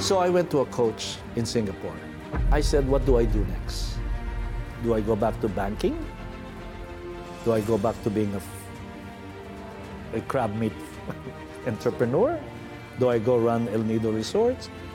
So I went to a coach in Singapore. I said, what do I do next? Do I go back to banking? Do I go back to being a crab meat entrepreneur? Do I go run El Nido Resorts?